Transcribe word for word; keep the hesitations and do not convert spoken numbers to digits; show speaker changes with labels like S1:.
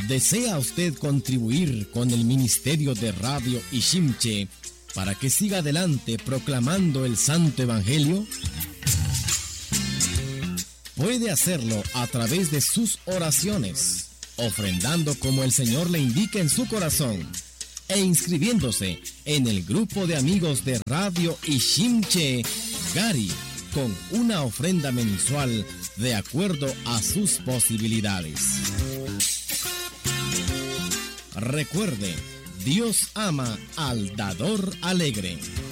S1: ¿Desea usted contribuir con el ministerio de Radio Ishimche para que siga adelante proclamando el Santo Evangelio? Puede hacerlo a través de sus oraciones, ofrendando como el Señor le indica en su corazón, e inscribiéndose en el grupo de amigos de Radio Ishimche Gari, con una ofrenda mensual de acuerdo a sus posibilidades. Recuerde, Dios ama al dador alegre.